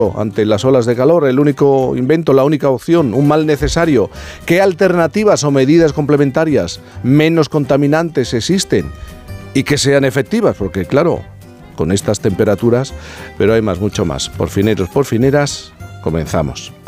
ante las olas de calor, el único invento, la única opción, un mal necesario. ¿Qué alternativas o medidas complementarias menos contaminantes existen y que sean efectivas? Porque claro, con estas temperaturas, pero hay mucho más. Por fineros, por fineras, comenzamos.